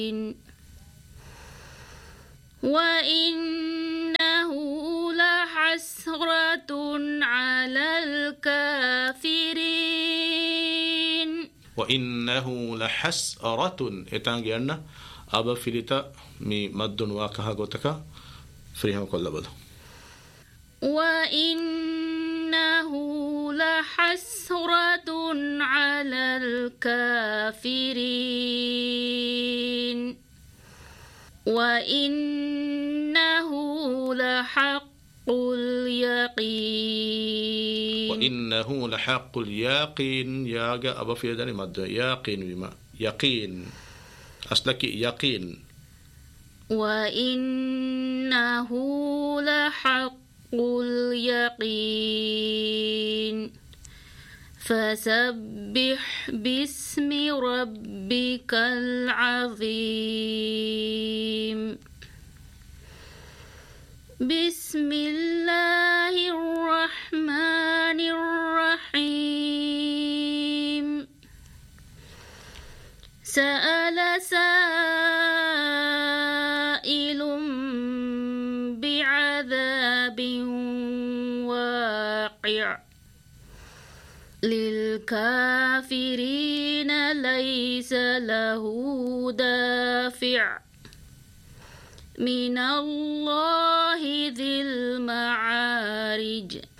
وإنه لحسرة على الكافرين وإنه لحسرة إتانجينا أبا فيلتا مي مدن واكها غوتك فريهم كل بل وإنه لحسرة على الكافرين وإنه لحق اليقين وإنه لحق اليقين ياغا أبا فيلتا مد يقين بما يقين أصلك يقين وإنه لحق اليقين فسبح باسم ربك العظيم بسم الله الرحمن الرحيم سأل سائل بعذاب واقع للكافرين ليس له دافع من الله ذي المعارج